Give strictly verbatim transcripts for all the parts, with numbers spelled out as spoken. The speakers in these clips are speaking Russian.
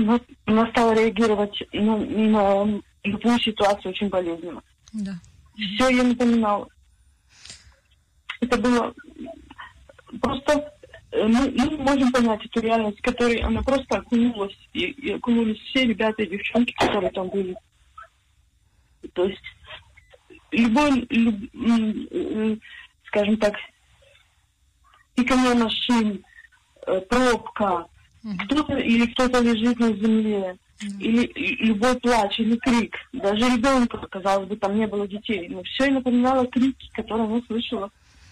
она, она стала реагировать на, на любую ситуацию очень болезненно. Да. Все ей напоминало. Это было просто... Мы, мы можем понять эту реальность, в которой она просто окунулась, и, и окунулись все ребята и девчонки, которые там были. То есть любой, люб, скажем так, пикание машин, пробка, mm-hmm. кто-то или кто-то лежит на земле, mm-hmm. или любой плач, или крик. Даже ребенка, казалось бы, там не было детей, но все напоминало крики, которые она слышала.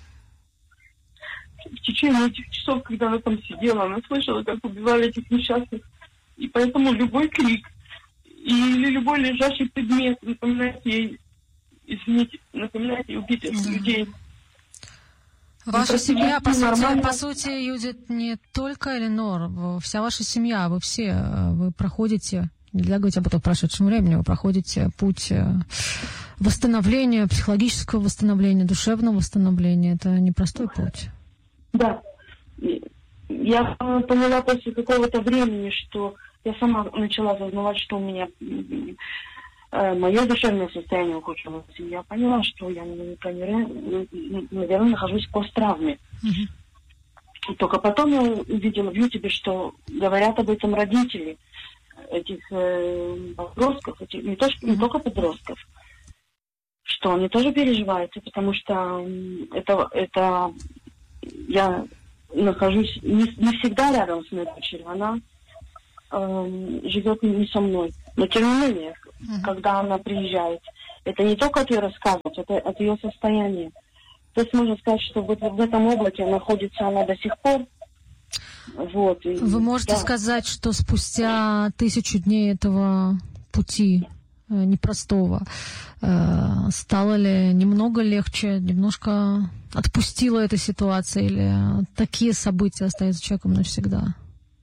В течение этих часов, когда она там сидела, она слышала, как убивали этих несчастных. И поэтому любой крик или любой лежащий предмет напоминает ей, извините, напоминает ей убитых mm-hmm. людей. Ваша семья, по сути, по сути, Юдит, не только Эленор, вся ваша семья, вы все, вы проходите, нельзя говорить об этом в прошедшем времени, вы проходите путь восстановления, психологического восстановления, душевного восстановления. Это непростой путь. Да. Я поняла после какого-то времени, что я сама начала осознавать, что у меня мое душевное состояние ухудшилось. Я поняла, что я, наверное, нахожусь в посттравме. Mm-hmm. И только потом я увидела в Ютубе, что говорят об этом родители этих э, подростков, этих, не, то, mm-hmm. не только подростков, что они тоже переживают, потому что это, это я нахожусь не, не всегда рядом с моей дочерью, она э, живет не со мной. Но тем не менее, mm-hmm. когда она приезжает, это не только от ее рассказов, это от ее состояния. То есть можно сказать, что вот в этом облаке находится она до сих пор. Вот, и, Вы можете да. сказать, что спустя тысячу дней этого пути э, непростого э, стало ли немного легче, немножко отпустила эта ситуация, или такие события остаются человеком навсегда?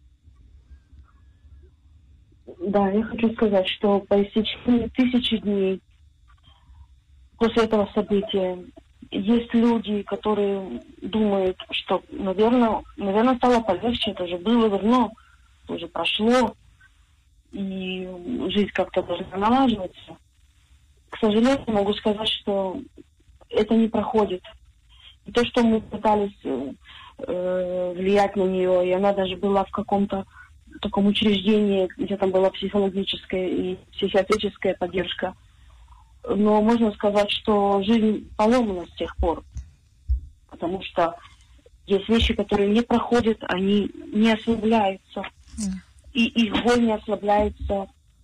Да, я хочу сказать, что по истечении тысячи дней после этого события есть люди, которые думают, что, наверное, наверное, стало полегче, это уже было давно, уже прошло, и жизнь как-то должна налаживаться. К сожалению, могу сказать, что это не проходит. И то, что мы пытались э, влиять на нее, и она даже была в каком-то таком учреждении, где там была психологическая и психиатрическая поддержка. Но можно сказать, что жизнь поломана с тех пор. Потому что есть вещи, которые не проходят, они не ослабляются. Mm. И их боль не ослабляется.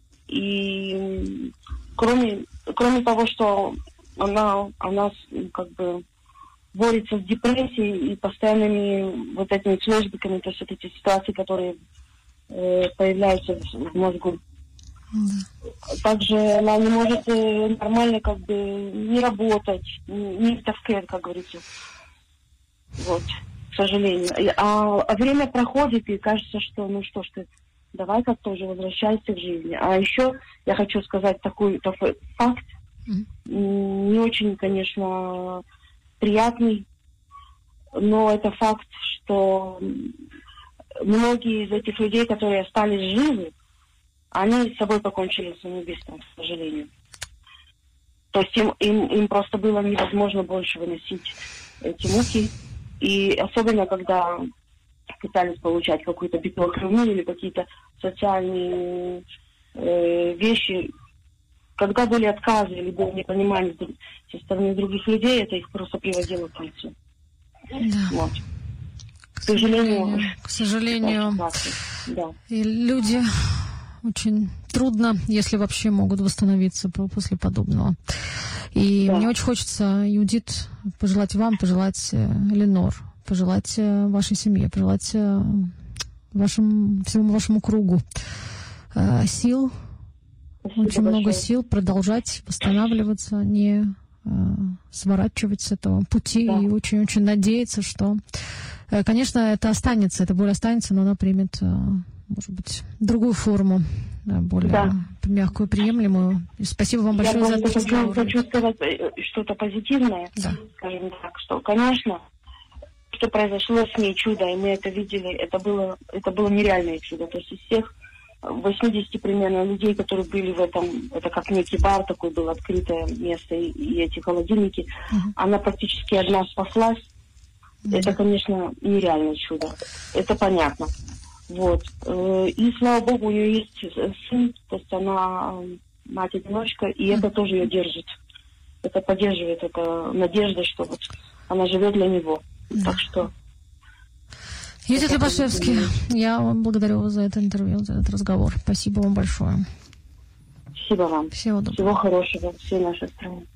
И кроме, кроме того, что она, она как бы борется с депрессией и постоянными вот этими флешбеками, то есть вот эти ситуации, которые э, появляются в, в мозгу. Mm. Также она не может э, нормально как бы не работать, не в как говорится. Вот, к сожалению. А, а время проходит, и кажется, что ну что ж ты, давай как-то уже возвращайся к жизни. А еще я хочу сказать такой, такой факт, mm. не очень, конечно, приятный, но это факт, что многие из этих людей, которые остались живы, они с собой покончили своим убийством, к сожалению. То есть им, им, им просто было невозможно больше выносить эти муки. И особенно, когда пытались получать какую-то библиохронию или какие-то социальные э, вещи, когда были отказы или было непонимание со стороны других людей, это их просто приводило к концу. Да. Вот. К сожалению, к сожалению, да. И люди очень трудно, если вообще могут восстановиться после подобного. И да. Мне очень хочется, Юдит, пожелать вам, пожелать Эленор, пожелать вашей семье, пожелать вашему, всему вашему кругу э, сил, Спасибо очень большое. Много сил продолжать восстанавливаться, не э, сворачивать с этого пути, да. И очень-очень надеяться, что, э, конечно, это останется, эта боль останется, но она примет, э, может быть, другую форму, да, более да. мягкую, приемлемую. И спасибо вам большое Я за этот разговор. Я хочу сказать что-то позитивное, да. Скажем так, что, конечно, что произошло с ней чудо, и мы это видели, это было, это было нереальное чудо. То есть из всех восемьдесят примерно людей, которые были в этом, это как некий бар, такой был открытое место, и, и эти холодильники, uh-huh. она практически одна спаслась. Uh-huh. Это, конечно, нереальное чудо. Это понятно. Вот. И, слава богу, у нее есть сын, то есть она мать-одиночка, и uh-huh. это тоже ее держит. Это поддерживает, это надежда, что вот она живет для него. Uh-huh. Так что... Юдит Любашевский, я вам благодарю вас за это интервью, за этот разговор. Спасибо вам большое. Спасибо вам. Всего доброго. Всего хорошего всей нашей стране.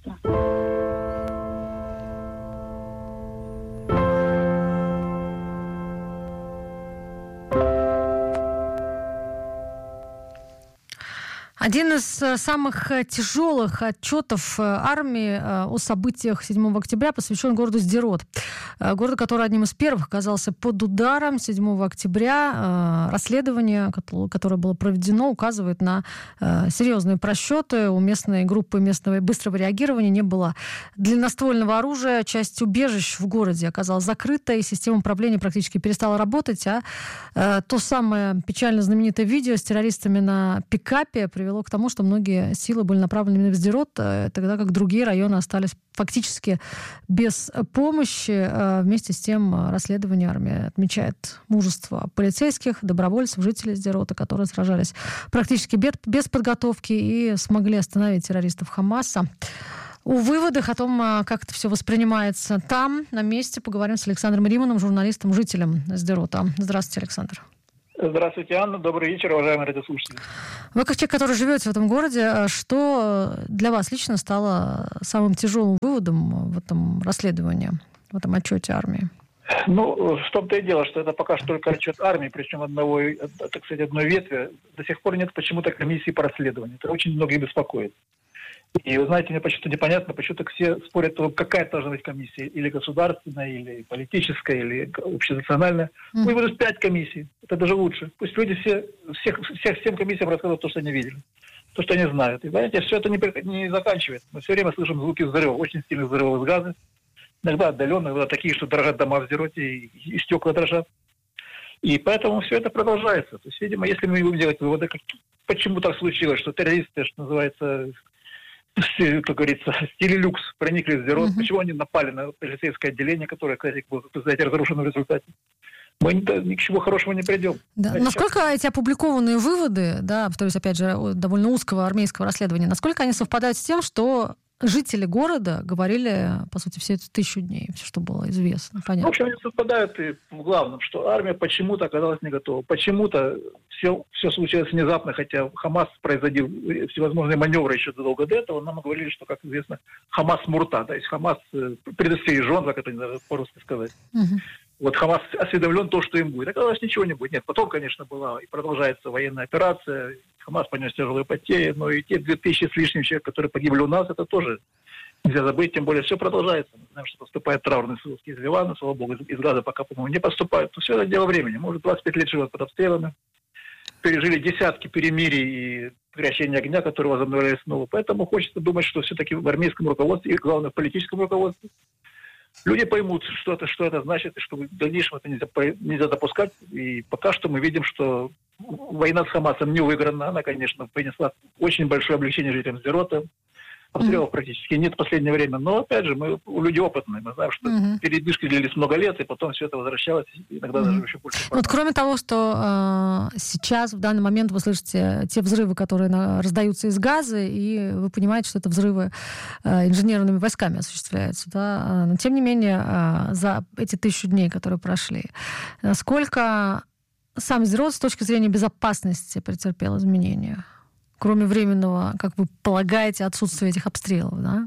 Один из самых тяжелых отчетов армии о событиях седьмого октября посвящен городу Сдерот. Городу, который одним из первых оказался под ударом седьмого октября. Расследование, которое было проведено, указывает на серьезные просчеты. У местной группы местного быстрого реагирования не было длинноствольного оружия. Часть убежищ в городе оказалась закрыта, и система управления практически перестала работать. А то самое печально знаменитое видео с террористами на пикапе привело к тому, что многие силы были направлены именно в Сдерот, тогда как другие районы остались фактически без помощи. Вместе с тем расследование армии отмечает мужество полицейских, добровольцев, жителей Сдерота, которые сражались практически без подготовки и смогли остановить террористов Хамаса. О выводах о том, как это все воспринимается там, на месте, поговорим с Александром Риманом, журналистом, жителем Сдерота. Здравствуйте, Александр. Здравствуйте, Анна. Добрый вечер, уважаемые радиослушатели. Вы, как человек, который живете в этом городе, что для вас лично стало самым тяжелым выводом в этом расследовании, в этом отчете армии? Ну, в том-то и дело, что это пока что только отчет армии, причем одного, так сказать, одной ветви. До сих пор нет почему-то комиссии по расследованию. Это очень многих беспокоит. И, вы знаете, мне почему-то непонятно, почему-то все спорят, какая должна быть комиссия, или государственная, или политическая, или общенациональная. Mm. Пусть будут пять комиссий, это даже лучше. Пусть люди все, всех, всех, всем комиссиям рассказывают то, что они видели, то, что они знают. И, знаете, все это не, не заканчивается. Мы все время слышим звуки взрывов, очень сильных взрывов из газа. Иногда отдаленные, иногда такие, что дрожат дома в Сдероте, и, и стекла дрожат. И поэтому все это продолжается. То есть, видимо, если мы будем делать выводы, как, почему так случилось, что террористы, что называется... как говорится, в стиле люкс проникли в Сдерот. Uh-huh. Почему они напали на полицейское отделение, которое, кстати, было, знаете, разрушено в результате? Мы ни, ни к чему хорошему не придем. Да. А насколько сейчас... эти опубликованные выводы, да, повторюсь, опять же, довольно узкого армейского расследования, насколько они совпадают с тем, что жители города говорили, по сути, все эти тысячу дней, все, что было известно, понятно? В общем, они совпадают и в главном, что армия почему-то оказалась не готова. Почему-то все, все случилось внезапно, хотя Хамас производил всевозможные маневры еще задолго до этого. Нам говорили, что, как известно, Хамас мурта, то есть Хамас предостережен, как это по-русски сказать. Угу. Вот Хамас осведомлен то, что им будет. Оказалось, ничего не будет. Нет, потом, конечно, была и продолжается военная операция. Хамас понес тяжелые потери, но и те две тысячи с лишним человек, которые погибли у нас, это тоже нельзя забыть. Тем более все продолжается. Мы знаем, что поступает траурный суд из Ливана, слава богу, из Газа пока, по-моему, не поступает. Но все это дело времени. Может, двадцать пять лет живет под обстрелами. Пережили десятки перемирий и прекращения огня, которые возобновлялись снова. Поэтому хочется думать, что все-таки в армейском руководстве и, главное, в политическом руководстве люди поймут, что это, что это значит, и что в дальнейшем это нельзя, нельзя допускать. И пока что мы видим, что война с Хамасом не выиграна. Она, конечно, принесла очень большое облегчение жителям Сдерота. Обстрелов mm-hmm. практически нет в последнее время. Но, опять же, мы люди опытные. Мы знаем, что mm-hmm. передышки длились много лет, и потом все это возвращалось. Иногда mm-hmm. даже еще больше. Вот кроме того, что э, сейчас, в данный момент, вы слышите те взрывы, которые на, раздаются из газа, и вы понимаете, что это взрывы э, инженерными войсками осуществляются. Да? Но, тем не менее, э, за эти тысячу дней, которые прошли, насколько сам Сдерот с точки зрения безопасности претерпел изменения? Кроме временного, как вы полагаете, отсутствия этих обстрелов, да?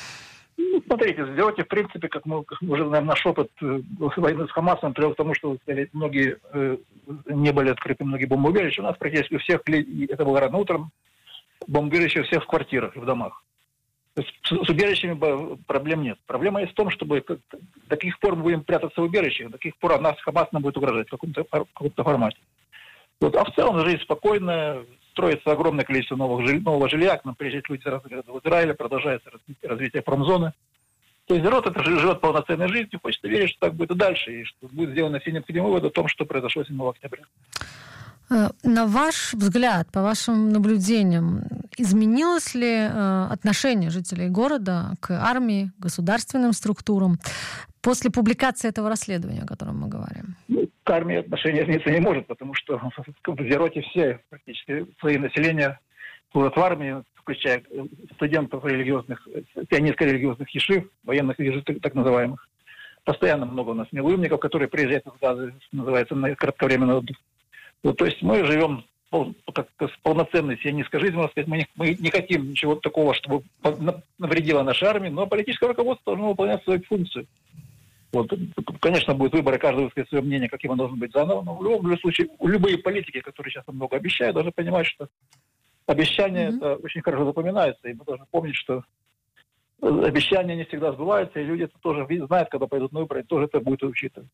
Ну, смотрите, в Сдероте, в принципе, как мы, как мы уже знаем, наш опыт э, войны с Хамасом привел к тому, что сказали, многие э, не были открыты, многие бомбоубежища. У нас практически у всех, это было рано утром, бомбоубежища у всех в квартирах, в домах. То есть с, с убежищами проблем нет. Проблема есть в том, чтобы до каких пор мы будем прятаться в убежищах, до каких пор нас Хамас нам будет угрожать в каком-то, в каком-то формате. Вот. А в целом жизнь спокойная. Строится огромное количество новых жилья, нового жилья, к нам приезжают люди из разных городов Израиля, продолжается развитие, развитие промзоны. То есть Сдерот это живет полноценной жизнью, хочется верить, что так будет и дальше, и что будет сделано все необходимые выводы о том, что произошло седьмого октября. На ваш взгляд, по вашим наблюдениям, изменилось ли отношение жителей города к армии, к государственным структурам после публикации этого расследования, о котором мы говорим? Ну, к армии отношение измениться не может, потому что в Зероте все практически свои населения служат в армии, включая студентов религиозных, пионерско-религиозных ешив, военных ешив так называемых. Постоянно много у нас милуимников, которые приезжают из Газы, называется, на кратковременный отдых. Вот, то есть мы живем как с полноценной сионистской жизнью, можно сказать, мы не, мы не хотим ничего такого, чтобы навредило нашей армии, но политическое руководство должно выполнять свою функцию. Вот. Конечно, будут выборы, каждый высказать свое мнение, каким он должен быть заново, но в любом случае, любые политики, которые сейчас много обещают, должны понимать, что обещания mm-hmm. это очень хорошо запоминаются, и мы должны помнить, что обещания не всегда сбываются, и люди это тоже знают, когда пойдут на выборы, тоже это будет учитывать.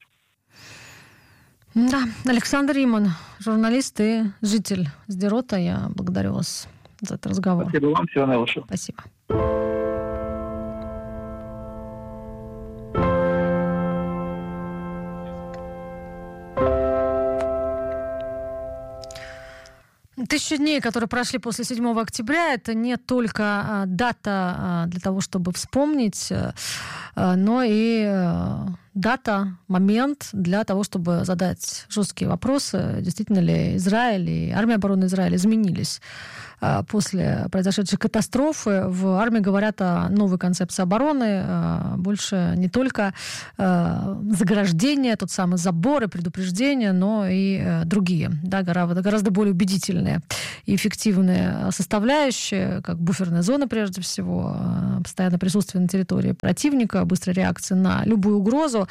Да, Александр Риман, журналист и житель Сдерота. Я благодарю вас за этот разговор. Спасибо вам, всего наилучшего. Спасибо. Тысячу дней, которые прошли после седьмого октября, это не только а, дата а, для того, чтобы вспомнить, а, но и а, дата, момент для того, чтобы задать жесткие вопросы, действительно ли Израиль и армия обороны Израиля изменились а, после произошедшей катастрофы. В армии говорят о новой концепции обороны, а, больше не только а, заграждение, тот самый забор и предупреждение, но и а, другие, да, гораздо, гораздо более убедительные и эффективные составляющие, как буферная зона, прежде всего, постоянное присутствие на территории противника, быстрая реакция на любую угрозу.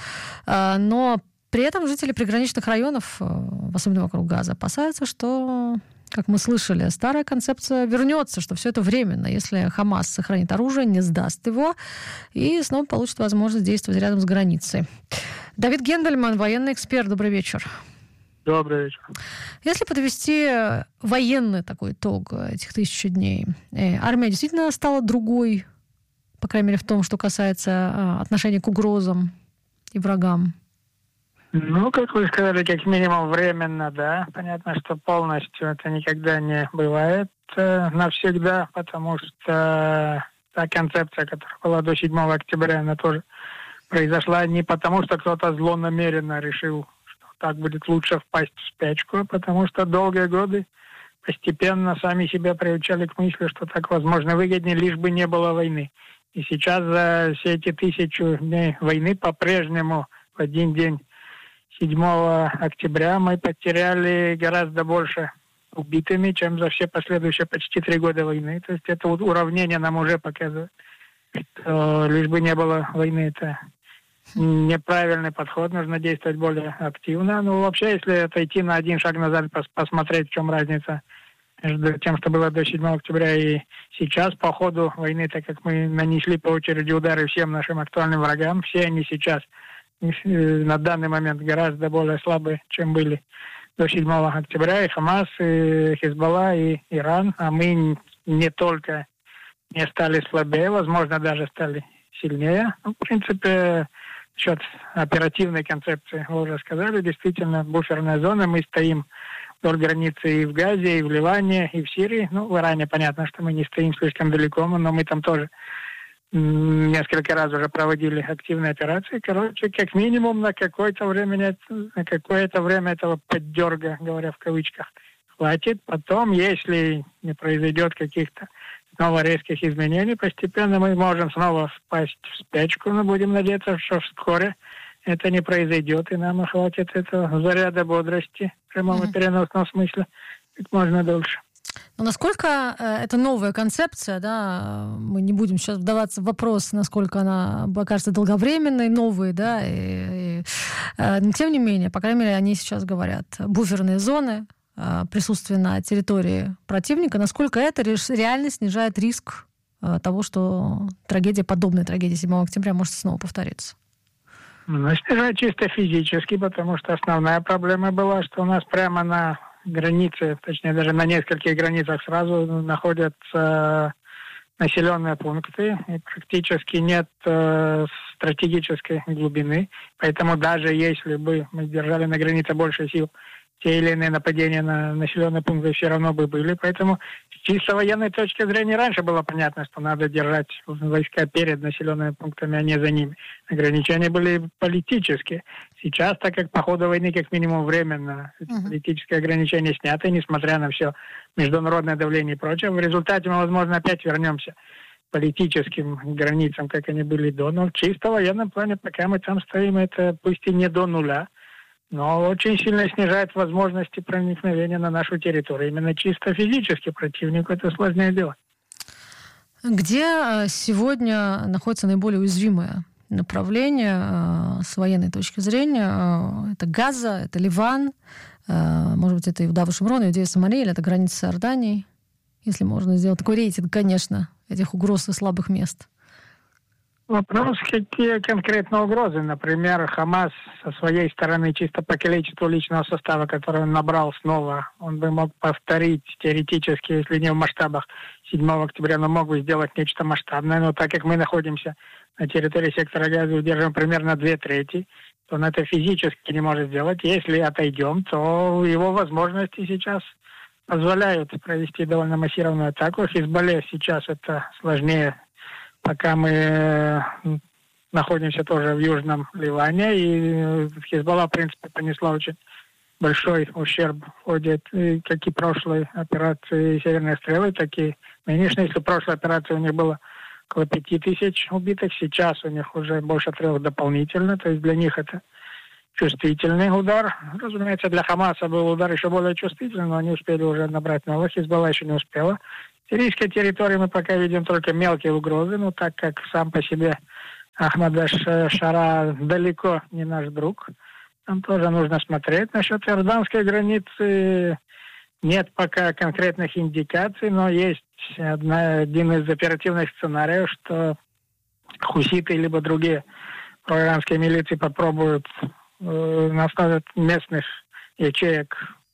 Но при этом жители приграничных районов, особенно вокруг Газа, опасаются, что, как мы слышали, старая концепция вернется, что все это временно, если Хамас сохранит оружие, не сдаст его и снова получит возможность действовать рядом с границей. Давид Гендельман, военный эксперт. Добрый вечер. Добрый вечер. Если подвести военный такой итог этих тысячи дней, армия действительно стала другой, по крайней мере, в том, что касается отношения к угрозам и врагам? Ну, как вы сказали, как минимум временно, да. Понятно, что полностью это никогда не бывает э, навсегда, потому что та концепция, которая была до седьмого октября, она тоже произошла не потому, что кто-то злонамеренно решил, так будет лучше впасть в спячку, потому что долгие годы постепенно сами себя приучали к мысли, что так возможно выгоднее, лишь бы не было войны. И сейчас за все эти тысячу дней войны по-прежнему в один день седьмого октября мы потеряли гораздо больше убитыми, чем за все последующие почти три года войны. То есть это уравнение нам уже показывает, что лишь бы не было войны, это неправильный подход, нужно действовать более активно. Ну, вообще, если отойти на один шаг назад, посмотреть, в чем разница между тем, что было до седьмого октября и сейчас, по ходу войны, так как мы нанесли по очереди удары всем нашим актуальным врагам, все они сейчас на данный момент гораздо более слабые, чем были до седьмого октября, и Хамас, и Хизбалла, и Иран, а мы не только не стали слабее, возможно, даже стали сильнее. Ну, в принципе, насчет оперативной концепции вы уже сказали, действительно, буферная зона, мы стоим вдоль границы и в Газе, и в Ливане, и в Сирии. Ну, в Иране понятно, что мы не стоим слишком далеко, но мы там тоже несколько раз уже проводили активные операции. Короче, как минимум на какое-то время, на какое-то время этого поддерга, говоря в кавычках, хватит. Потом, если не произойдет каких-то снова резких изменений, постепенно мы можем снова впасть в спячку, но будем надеяться, что вскоре это не произойдет, и нам хватит этого заряда бодрости в прямом и переносном смысле как можно дольше. Но насколько э, это новая концепция, да, мы не будем сейчас вдаваться в вопрос, насколько она окажется долговременной, новой, да, и, и, э, но тем не менее, по крайней мере, они сейчас говорят, буферные зоны, э, присутствие на территории противника, насколько это реально снижает риск э, того, что трагедия, подобная трагедии седьмого октября может снова повториться? Ну, снижает чисто физически, потому что основная проблема была, что у нас прямо на границе, точнее даже на нескольких границах сразу находятся населенные пункты, и практически нет э, стратегической глубины. Поэтому даже если бы мы держали на границе больше сил, те или иные нападения на населенные пункты все равно бы были. Поэтому с чисто военной точки зрения раньше было понятно, что надо держать войска перед населенными пунктами, а не за ними. Ограничения были политические. Сейчас, так как по ходу войны как минимум временно uh-huh. политические ограничения сняты, несмотря на все международное давление и прочее, в результате мы, возможно, опять вернемся к политическим границам, как они были до. Но в чисто военном плане, пока мы там стоим, это пусть и не до нуля, но очень сильно снижает возможности проникновения на нашу территорию. Именно чисто физически противнику это сложнее дело. Где сегодня находится наиболее уязвимое направление с военной точки зрения? Это Газа, это Ливан, может быть, это Иуда Шумрон, Иудея Самария, или это граница с Иорданией? Если можно сделать такой рейтинг, конечно, этих угроз и слабых мест. Вопрос, какие конкретно угрозы. Например, Хамас со своей стороны, чисто по количеству личного состава, который он набрал снова, он бы мог повторить теоретически, если не в масштабах седьмого октября, но мог бы сделать нечто масштабное. Но так как мы находимся на территории сектора Газа, удерживаем примерно две трети, то он это физически не может сделать. Если отойдем, то его возможности сейчас позволяют провести довольно массированную атаку. Хизбалле сейчас это сложнее, пока мы находимся тоже в Южном Ливане, и Хизбалла, в принципе, понесла очень большой ущерб в ходе, как и прошлой операции «Северные стрелы», так и нынешней. Если в прошлой операции у них было около пяти тысяч убитых, сейчас у них уже больше трех дополнительно, то есть для них это чувствительный удар. Разумеется, для Хамаса был удар еще более чувствительный, но они успели уже набрать новых, Хизбалла еще не успела. В сирийской территории мы пока видим только мелкие угрозы, но так как сам по себе Ахмад аш-Шара далеко не наш друг, там тоже нужно смотреть. Насчет иорданской границы нет пока конкретных индикаций, но есть одна, один из оперативных сценариев, что хуситы либо другие проиранские милиции попробуют э, на основе местных ячеек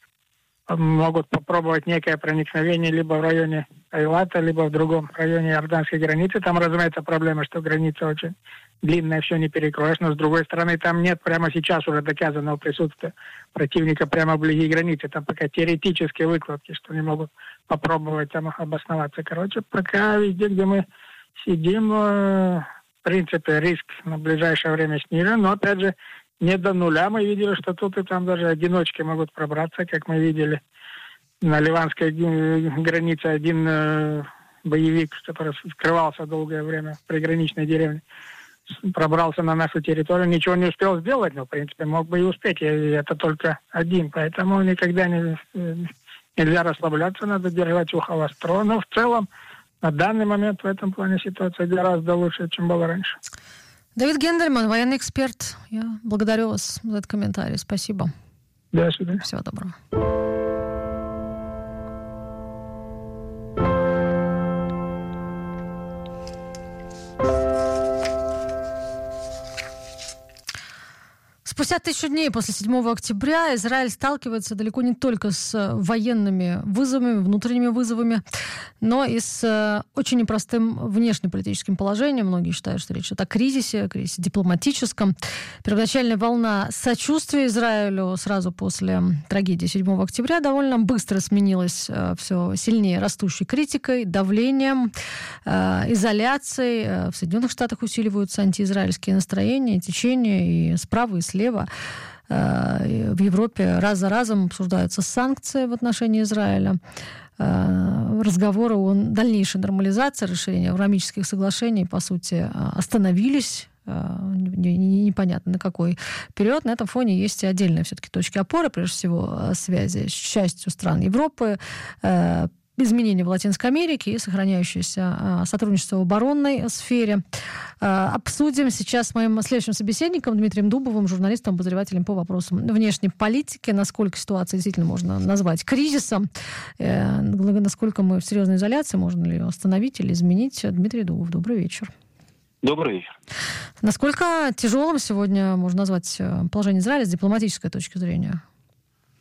могут попробовать некое проникновение либо в районе Айлата, либо в другом районе иорданской границы. Там, разумеется, проблема, что граница очень длинная, все не перекроешь, но, с другой стороны, там нет прямо сейчас уже доказанного присутствия противника прямо вблизи границы. Там пока теоретические выкладки, что они могут попробовать там обосноваться. Короче, пока везде, где мы сидим, в принципе, риск на ближайшее время снижен, но, опять же, не до нуля. Мы видели, что тут и там даже одиночки могут пробраться, как мы видели на ливанской границе один э, боевик, который скрывался долгое время в приграничной деревне, пробрался на нашу территорию, ничего не успел сделать, но, в принципе, мог бы и успеть. И это только один. Поэтому никогда не, нельзя расслабляться, надо держать ухо востро. Но в целом, на данный момент в этом плане ситуация гораздо лучше, чем была раньше. Давид Гендельман, военный эксперт. Я благодарю вас за этот комментарий. Спасибо. До свидания. Всего доброго. Спустя тысячу дней после седьмого октября Израиль сталкивается далеко не только с военными вызовами, внутренними вызовами, но и с очень непростым внешнеполитическим положением. Многие считают, что речь идет о кризисе, кризисе дипломатическом. Первоначальная волна сочувствия Израилю сразу после трагедии седьмого октября довольно быстро сменилась все сильнее растущей критикой, давлением, изоляцией. В Соединенных Штатах усиливаются антиизраильские настроения, течения и справа, и слева. В Европе раз за разом обсуждаются санкции в отношении Израиля. Разговоры о дальнейшей нормализации, расширении авраамических соглашений, по сути, остановились. Непонятно на какой период. На этом фоне есть и отдельные все-таки точки опоры, прежде всего, связи с частью стран Европы, изменения в Латинской Америке и сохраняющееся сотрудничество в оборонной сфере. Обсудим сейчас с моим следующим собеседником Дмитрием Дубовым, журналистом, обозревателем по вопросам внешней политики, насколько ситуация действительно можно назвать кризисом, насколько мы в серьезной изоляции, можно ли ее остановить или изменить. Дмитрий Дубов, добрый вечер. Добрый вечер. Насколько тяжелым сегодня можно назвать положение Израиля с дипломатической точки зрения?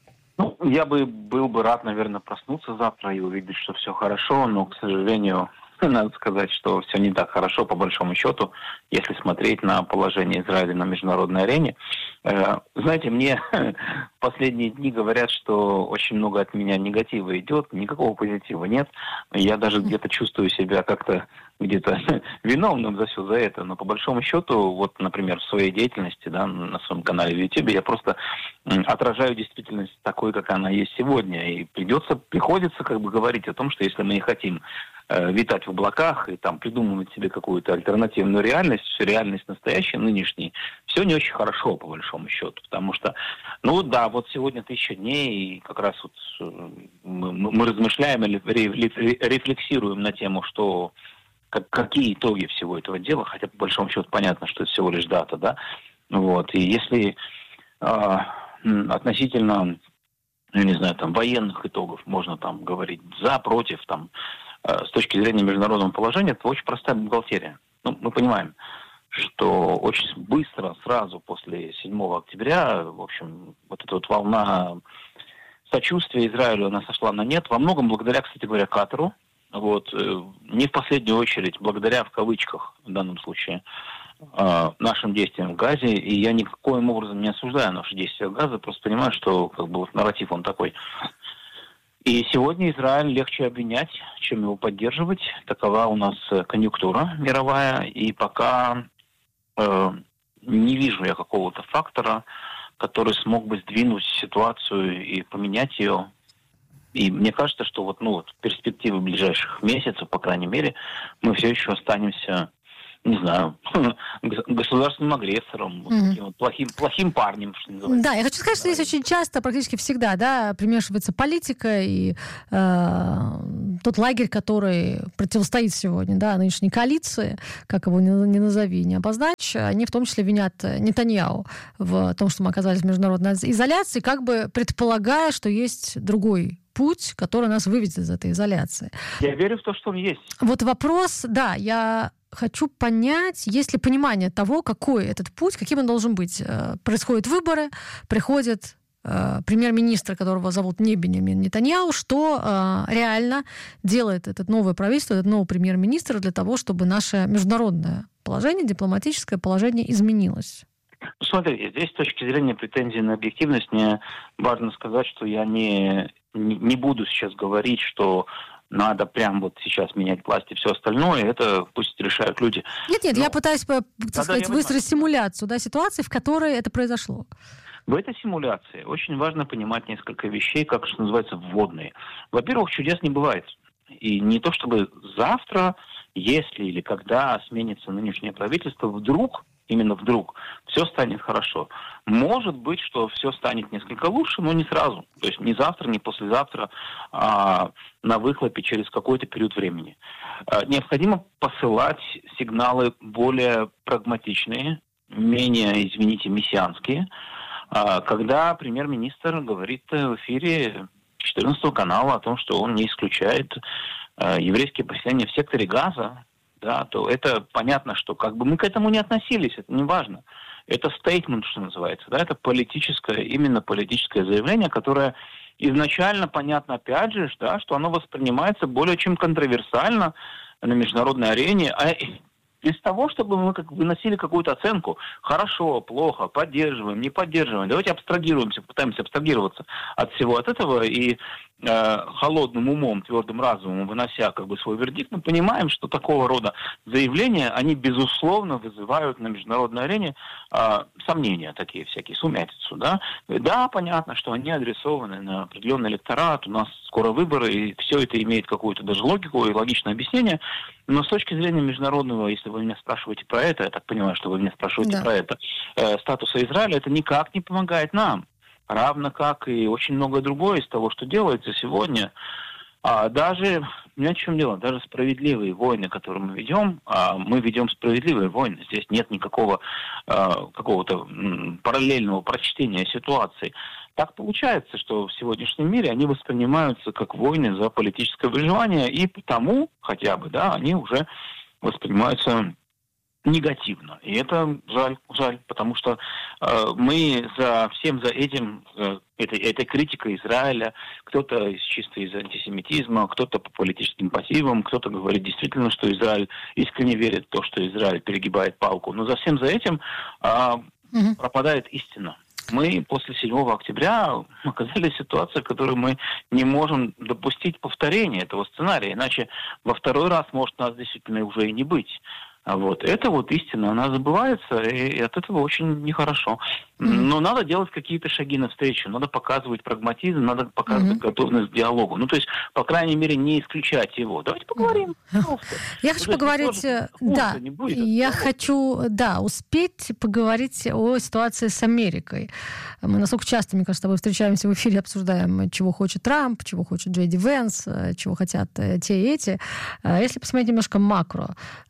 Ну, я бы был бы рад, наверное, проснуться завтра и увидеть, что все хорошо, но, к сожалению, надо сказать, что все не так хорошо, по большому счету, если смотреть на положение Израиля на международной арене. Знаете, мне в последние дни говорят, что очень много от меня негатива идет, никакого позитива нет. Я даже где-то чувствую себя как-то где-то виновным за все за это. Но по большому счету, вот, например, в своей деятельности, да, на своем канале в YouTube, я просто отражаю действительность такой, как она есть сегодня. И придется, приходится как бы говорить о том, что если мы не хотим э, витать в облаках и там придумывать себе какую-то альтернативную реальность, реальность настоящая, нынешней, все не очень хорошо, по большому счету. Потому что, ну да, вот сегодня тысяча дней, и как раз вот мы, мы размышляем или рефлексируем на тему, что как, какие итоги всего этого дела, хотя по большому счету понятно, что это всего лишь дата, да. Вот. И если э, относительно, я не знаю, там, военных итогов можно там говорить за, против, там, э, с точки зрения международного положения, это очень простая бухгалтерия. Ну, мы понимаем, что очень быстро, сразу после седьмого октября, в общем, вот эта вот волна сочувствия Израилю, она сошла на нет. Во многом благодаря, кстати говоря, Катару. Вот, не в последнюю очередь, благодаря, в кавычках, в данном случае, нашим действиям в Газе. И я никоим образом не осуждаю наши действия в Газе, просто понимаю, что как бы вот нарратив он такой. И сегодня Израиль легче обвинять, чем его поддерживать. Такова у нас конъюнктура мировая. И пока э, не вижу я какого-то фактора, который смог бы сдвинуть ситуацию и поменять ее. И мне кажется, что вот, ну, вот перспективы ближайших месяцев, по крайней мере, мы все еще останемся, не знаю, государственным агрессором, mm-hmm. вот таким вот плохим, плохим парнем, что называется. Да, я хочу сказать, что здесь очень часто, практически всегда, да, примешивается политика и э, тот лагерь, который противостоит сегодня, да, нынешней коалиции, как его ни, ни назови, не обозначь, они в том числе винят Нетаньяху в том, что мы оказались в международной изоляции, как бы предполагая, что есть другой путь, который нас выведет из этой изоляции. Я верю в то, что он есть. Вот вопрос, да, я хочу понять, есть ли понимание того, какой этот путь, каким он должен быть. Происходят выборы, приходит э, премьер-министр, которого зовут не Беньямин Нетаньяху, что э, реально делает это новое правительство, этот новый премьер-министр для того, чтобы наше международное положение, дипломатическое положение изменилось. Смотрите, здесь с точки зрения претензий на объективность мне важно сказать, что я не, не, не буду сейчас говорить, что надо прям вот сейчас менять власть и все остальное, это пусть решают люди. Нет-нет, Но... я пытаюсь, так да, сказать, да, выстроить симуляцию, да, ситуации, в которой это произошло. В этой симуляции очень важно понимать несколько вещей, как что называется, вводные. Во-первых, чудес не бывает. И не то чтобы завтра, если или когда сменится нынешнее правительство, вдруг, именно вдруг, все станет хорошо. Может быть, что все станет несколько лучше, но не сразу. То есть не завтра, не послезавтра, а на выхлопе через какой-то период времени. Необходимо посылать сигналы более прагматичные, менее, извините, мессианские, когда премьер-министр говорит в эфире четырнадцатого канала о том, что он не исключает еврейские поселения в секторе Газа, да, то это понятно, что как бы мы к этому не относились, это не важно. Это стейтмент, что называется, да, это политическое, именно политическое заявление, которое изначально понятно, опять же, да, что оно воспринимается более чем контроверсиально на международной арене, а без того, чтобы мы как выносили какую-то оценку, хорошо, плохо, поддерживаем, не поддерживаем, давайте абстрагируемся, пытаемся абстрагироваться от всего от этого и э, холодным умом, твердым разумом, вынося как бы свой вердикт, мы понимаем, что такого рода заявления, они безусловно вызывают на международной арене э, сомнения такие всякие, сумятицу, да. Да, понятно, что они адресованы на определенный электорат, у нас скоро выборы, и все это имеет какую-то даже логику и логичное объяснение, но с точки зрения международного, если вы меня спрашиваете про это, я так понимаю, что вы меня спрашиваете да. про это, э, статуса Израиля, это никак не помогает нам. Равно как и очень многое другое из того, что делается сегодня. А даже, не в чем дело, даже справедливые войны, которые мы ведем, а мы ведем справедливые войны. Здесь нет никакого а, какого-то м, параллельного прочтения ситуации. Так получается, что в сегодняшнем мире они воспринимаются как войны за политическое выживание, и потому хотя бы, да, они уже воспринимаются негативно. И это жаль, жаль, потому что э, мы за всем за этим, э, этой, этой критикой Израиля, кто-то чисто из антисемитизма, кто-то по политическим мотивам, кто-то говорит действительно, что Израиль искренне верит в то, что Израиль перегибает палку. Но за всем за этим э, угу. пропадает истина. Мы после седьмого октября оказались в ситуации, в которой мы не можем допустить повторения этого сценария. Иначе во второй раз может нас действительно уже и не быть. А вот это вот истина, она забывается, и от этого очень нехорошо. Mm-hmm. Но надо делать какие-то шаги навстречу, надо показывать прагматизм, надо показывать mm-hmm. готовность к диалогу. Ну, то есть, по крайней мере, не исключать его. Давайте поговорим. Mm-hmm. Я хочу поговорить, да, я хочу, да, успеть поговорить о ситуации с Америкой. Мы насколько часто, мне кажется, с тобой встречаемся в эфире, обсуждаем, чего хочет Трамп, чего хочет Джей Ди Венс, чего хотят те и эти. Если посмотреть немножко макро,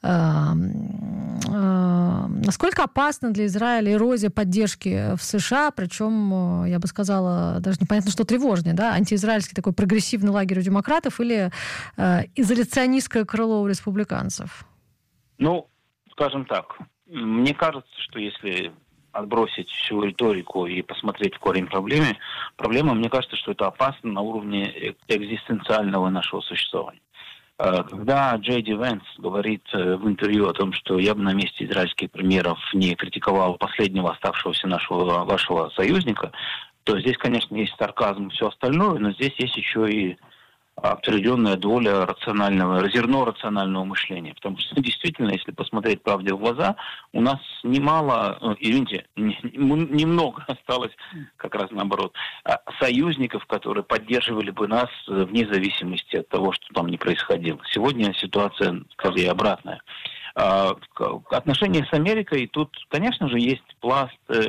насколько опасна для Израиля эрозия поддержки в США, причем, я бы сказала, даже непонятно, что тревожнее, да, антиизраильский такой прогрессивный лагерь у демократов или э, изоляционистское крыло у республиканцев? Ну, скажем так, мне кажется, что если отбросить всю риторику и посмотреть в корень проблемы, проблемы, мне кажется, что это опасно на уровне экзистенциального нашего существования. Когда Джей Ди Венс говорит в интервью о том, что я бы на месте израильских премьеров не критиковал последнего оставшегося нашего вашего союзника, то здесь, конечно, есть сарказм и все остальное, но здесь есть еще и определенная доля рационального, зерно рационального мышления. Потому что действительно, если посмотреть правде в глаза, у нас немало, извините, немного осталось, как раз наоборот, союзников, которые поддерживали бы нас вне зависимости от того, что там ни происходило. Сегодня ситуация, скорее, обратная. Отношения с Америкой, тут, конечно же, есть пласт,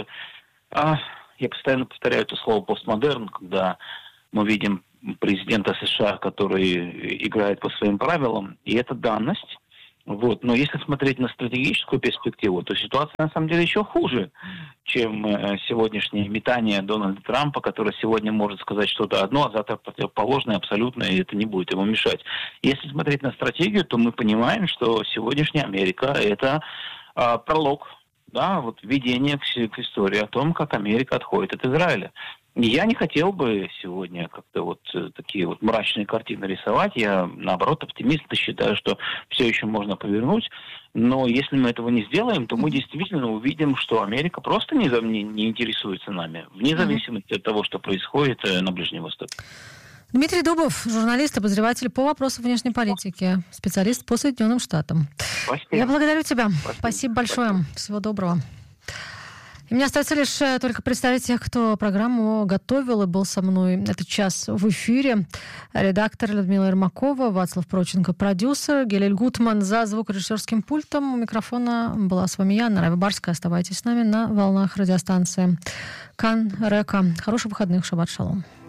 я постоянно повторяю это слово постмодерн, когда мы видим президента США, который играет по своим правилам, и это данность. Вот. Но если смотреть на стратегическую перспективу, то ситуация на самом деле еще хуже, чем э, сегодняшнее метание Дональда Трампа, который сегодня может сказать что-то одно, а завтра противоположное абсолютно, и это не будет ему мешать. Если смотреть на стратегию, то мы понимаем, что сегодняшняя Америка – это э, пролог, да, вот введение к, к истории о том, как Америка отходит от Израиля. Я не хотел бы сегодня как-то вот такие вот мрачные картины рисовать. Я, наоборот, оптимист и считаю, что все еще можно повернуть. Но если мы этого не сделаем, то мы действительно увидим, что Америка просто не, не, не интересуется нами, вне зависимости от того, что происходит на Ближнем Востоке. Дмитрий Дубов, журналист, обозреватель по вопросам внешней политики, специалист по Соединенным Штатам. Спасибо. Я благодарю тебя. Спасибо, Спасибо большое. Спасибо. Всего доброго. И мне остается лишь только представить тех, кто программу готовил и был со мной этот час в эфире. Редактор Людмила Ермакова, Вацлав Проченко, продюсер, Гелель Гутман за звукорежиссерским пультом. У микрофона была с вами я, Нара Выбарская. Оставайтесь с нами на волнах радиостанции Кан Река. Хороших выходных, шаббат шалом.